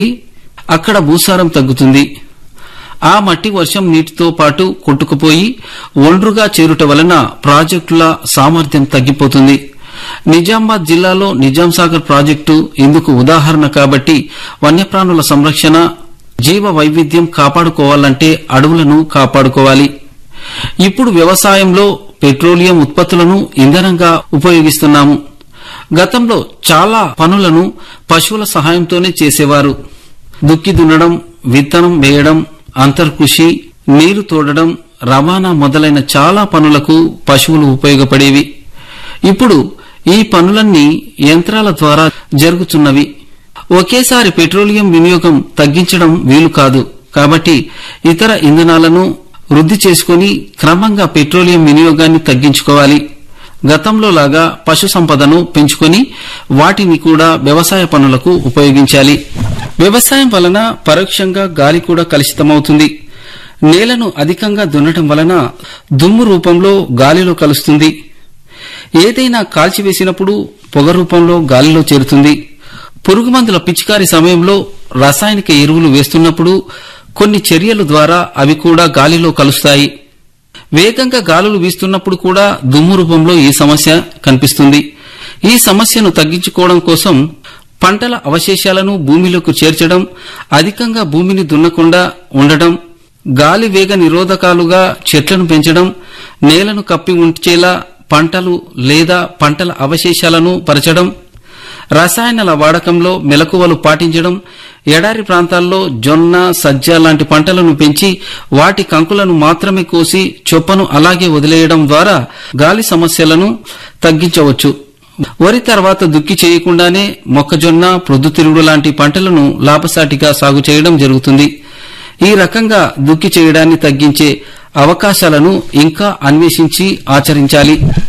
అక్కడ భూసారం తగ్గుతుంది. ఆ మట్టి వర్షం నీటితో పాటు కొట్టుకుపోయి ఒండ్రుగా చేరుట వలన ప్రాజెక్టుల సామర్థ్యం తగ్గిపోతుంది. నిజామాబాద్ జిల్లాలో నిజాంసాగర్ ప్రాజెక్టు ఇందుకు ఉదాహరణ. కాబట్టి వన్యప్రాణుల సంరక్షణ, జీవ వైవిధ్యం కాపాడుకోవాలంటే అడవులను కాపాడుకోవాలి. ఇప్పుడు వ్యవసాయంలో పెట్రోలియం ఉత్పత్తులను ఇంధనంగా ఉపయోగిస్తున్నాము. గతంలో చాలా పనులను పశువుల సహాయంతోనే చేసేవారు. దుక్కి దున్నడం, విత్తనం వేయడం, అంతర్కృషి, నీరు తోడడం, రవాణా మొదలైన చాలా పనులకు పశువులు ఉపయోగపడేవి. ఇప్పుడు ఈ పనులన్నీ యంత్రాల ద్వారా జరుగుతున్నవి. ఒకేసారి పెట్రోలియం వినియోగం తగ్గించడం వీలు కాదు. కాబట్టి ఇతర ఇంధనాలను వృద్ధి చేసుకుని క్రమంగా పెట్రోలియం వినియోగాన్ని తగ్గించుకోవాలి. గతంలో లాగా పశు సంపదను పెంచుకొని వాటిని కూడా వ్యవసాయ పనులకు ఉపయోగించాలి. వ్యవసాయం వలన పరోక్షంగా గాలి కూడా కలుషితమవుతుంది. నేలను అధికంగా దున్నటం వలన దుమ్ము రూపంలో గాలిలో కలుస్తుంది. ఏదైనా కాల్చివేసినప్పుడు పొగ రూపంలో గాలిలో చేరుతుంది. పురుగుమందుల పిచికారీ సమయంలో రసాయనిక ఎరువులు వేస్తున్నప్పుడు కొన్ని చర్యల ద్వారా అవి కూడా గాలిలో కలుస్తాయి. వేగంగా గాలులు వీస్తున్నప్పుడు కూడా దుమ్ము రూపంలో ఈ సమస్య కనిపిస్తుంది. ఈ సమస్యను తగ్గించుకోవడం కోసం పంటల అవశేషాలను భూమిలోకి చేర్చడం, అధికంగా భూమిని దున్నకుండా ఉండడం, గాలి వేగ నిరోధకాలుగా చెట్లను పెంచడం, నేలను కప్పి ఉంచేలా పంటలు లేదా పంటల అవశేషాలను పరచడం, రసాయనాల వాడకంలో మెలకువలు పాటించడం, ఎడారి ప్రాంతాల్లో జొన్న, సజ్జ లాంటి పంటలను పెంచి వాటి కంకులను మాత్రమే కోసి చొప్పను అలాగే వదిలేయడం ద్వారా గాలి సమస్యలను తగ్గించవచ్చు. వరి తర్వాత దుక్కి చేయకుండానే మొక్కజొన్న, ప్రొద్దుతిరుగుడు లాంటి పంటలను లాభసాటిగా సాగు చేయడం జరుగుతుంది. ఈ రకంగా దుక్కి చేయడాన్ని తగ్గించే అవకాశాలను ఇంకా అన్వేషించి ఆచరించాలి.